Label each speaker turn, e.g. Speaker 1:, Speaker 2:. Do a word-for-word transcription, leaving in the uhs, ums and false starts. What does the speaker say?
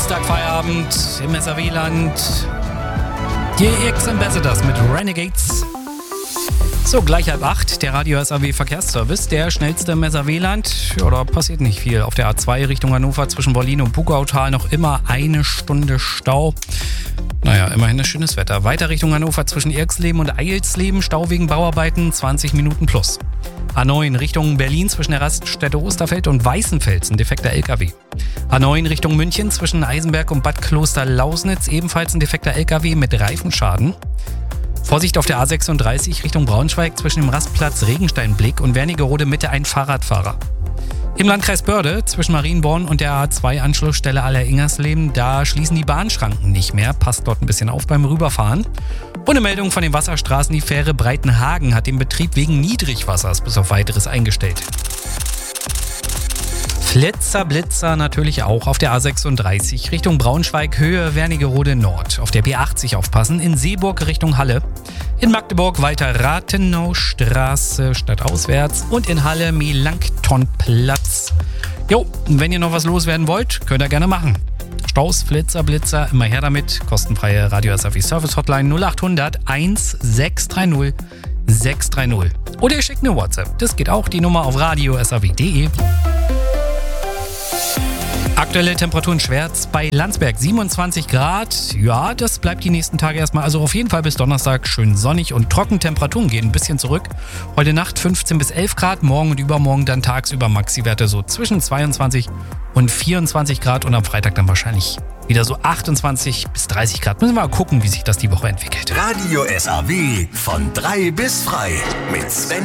Speaker 1: Samstag Feierabend im S A W-Land. Die X-Ambassadors mit Renegades. So, gleich halb acht, der Radio S A W Verkehrsservice, der schnellste im S A W-Land. Ja, da passiert nicht viel. Auf der A zwei Richtung Hannover zwischen Berlin und Bugautal noch immer eine Stunde Stau. Naja, immerhin ist schönes Wetter. Weiter Richtung Hannover zwischen Irksleben und Eilsleben, Stau wegen Bauarbeiten, zwanzig Minuten plus. A neun Richtung Berlin zwischen der Raststätte Osterfeld und Weißenfels, ein defekter L K W. A neun Richtung München zwischen Eisenberg und Bad Kloster-Lausnitz, ebenfalls ein defekter L K W mit Reifenschaden. Vorsicht auf der A sechsunddreißig Richtung Braunschweig zwischen dem Rastplatz Regensteinblick und Wernigerode Mitte ein Fahrradfahrer. Im Landkreis Börde zwischen Marienborn und der A zwei Anschlussstelle Aller-Ingersleben, da schließen die Bahnschranken nicht mehr. Passt dort ein bisschen auf beim Rüberfahren. Und eine Meldung von den Wasserstraßen, die Fähre Breitenhagen hat den Betrieb wegen Niedrigwassers bis auf weiteres eingestellt. Flitzer, Blitzer natürlich auch auf der A sechsunddreißig Richtung Braunschweig, Höhe Wernigerode Nord. Auf der B achtzig aufpassen, in Seeburg Richtung Halle. In Magdeburg weiter Rathenaustraße stadtauswärts und in Halle Melanktonplatz. Jo, wenn ihr noch was loswerden wollt, könnt ihr gerne machen. Staus, Flitzer, Blitzer, immer her damit. Kostenfreie Radio S A W Service Hotline null acht hundert sechs drei null sechs drei null. Oder ihr schickt eine WhatsApp. Das geht auch, die Nummer auf radio s a w punkt d e. Aktuelle Temperaturen Schwerz bei Landsberg siebenundzwanzig Grad. Ja, das bleibt die nächsten Tage erstmal. Also auf jeden Fall bis Donnerstag schön sonnig und trocken. Temperaturen gehen ein bisschen zurück. Heute Nacht fünfzehn bis elf Grad. Morgen und übermorgen dann tagsüber Maxi-Werte so zwischen zweiundzwanzig und vierundzwanzig Grad. Und am Freitag dann wahrscheinlich wieder so achtundzwanzig bis dreißig Grad. Müssen wir mal gucken, wie sich das die Woche entwickelt.
Speaker 2: Radio S A W von drei bis frei mit Sven